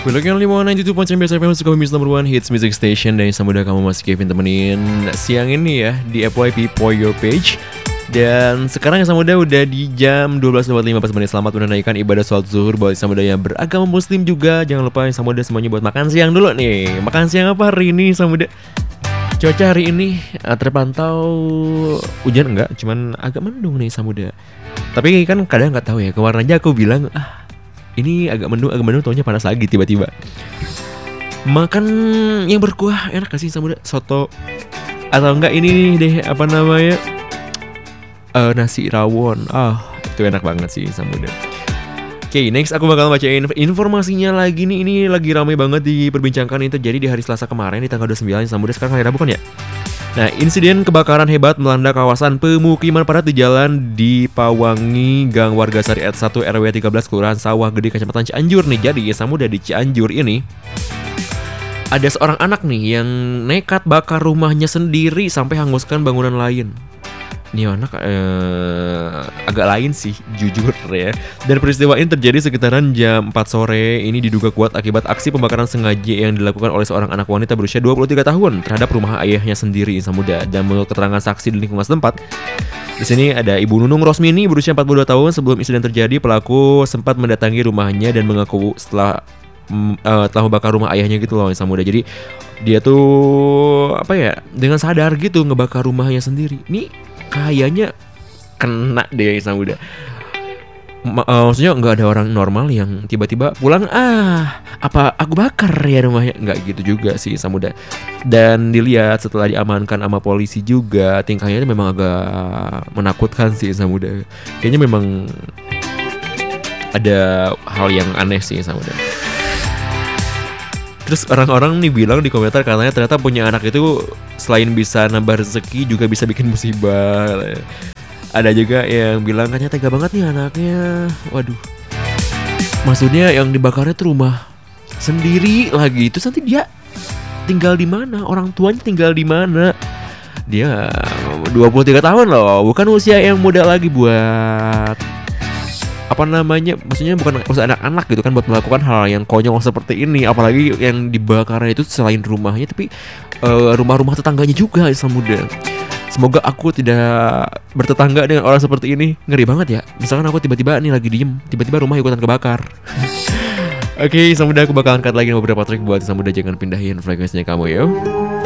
Welcome 592.9 FM Suka Miss Number One Hits Music Station. Dan semoga kamu masih Kevin temenin siang ini ya di FYP For Your Page. Dan sekarang yang Samuda udah di jam 12.45 pas menit. Selamat menunaikan ibadah sholat zuhur buat Samuda yang beragama muslim juga. Jangan lupa yang Samuda semuanya buat makan siang dulu nih. Makan siang apa hari ini Samuda? Cuaca hari ini terpantau hujan enggak, cuman agak mendung nih Samuda. Tapi kan kadang nggak tahu ya, kemarin aja aku bilang ini agak mendung, taunya panas lagi tiba-tiba. Makan yang berkuah enak gak sih Samuda? Soto atau enggak ini deh apa namanya? Nasi rawon. Itu enak banget sih Samuda. Oke, next aku bakal bacain informasinya lagi nih. Ini lagi ramai banget diperbincangkan. Ini terjadi di hari Selasa kemarin di tanggal 29 Samuda. Sekarang hari Rabu kan ya? Nah, insiden kebakaran hebat melanda kawasan pemukiman padat di jalan di Pawangi, Gang Warga Syariat 1 RW 13 Kelurahan Sawah Gede, Kecamatan Cianjur nih. Jadi Samuda di Cianjur ini ada seorang anak nih yang nekat bakar rumahnya sendiri sampai hanguskan bangunan lain. Ini anak agak lain sih jujur ya. Dan peristiwa ini terjadi sekitaran jam 4 sore. Ini diduga kuat akibat aksi pembakaran sengaja yang dilakukan oleh seorang anak wanita berusia 23 tahun terhadap rumah ayahnya sendiri Samuda. Dan menurut keterangan saksi di lingkungan setempat, di sini ada Ibu Nunung Rosmini berusia 42 tahun. Sebelum insiden terjadi, pelaku sempat mendatangi rumahnya dan mengaku telah membakar rumah ayahnya gitu loh Samuda. Jadi dia tuh dengan sadar gitu ngebakar rumahnya sendiri. Ini kayaknya kena deh Samuda. Maksudnya nggak ada orang normal yang tiba-tiba pulang apa aku bakar ya rumahnya, nggak gitu juga sih Samuda. Dan dilihat setelah diamankan sama polisi juga, tingkahnya memang agak menakutkan sih Samuda. Kayaknya memang ada hal yang aneh sih Samuda. Terus orang-orang nih bilang di komentar katanya ternyata punya anak itu selain bisa nambah rezeki juga bisa bikin musibah. Ada juga yang bilang katanya tega banget nih anaknya. Waduh. Maksudnya yang dibakarnya tuh rumah sendiri lagi. Terus nanti dia tinggal di mana? Orang tuanya tinggal di mana? Dia 23 tahun loh, bukan usia yang muda lagi buat maksudnya bukan usia anak-anak gitu kan buat melakukan hal yang konyol seperti ini. Apalagi yang dibakaran itu selain rumahnya tapi rumah-rumah tetangganya juga Samuda. Semoga aku tidak bertetangga dengan orang seperti ini. Ngeri banget ya. Misalkan aku tiba-tiba nih lagi diem, tiba-tiba rumah ikutan kebakar. Oke, Samuda, aku bakal angkat lagi beberapa trik buat Samuda jangan pindahin frekuensinya kamu ya.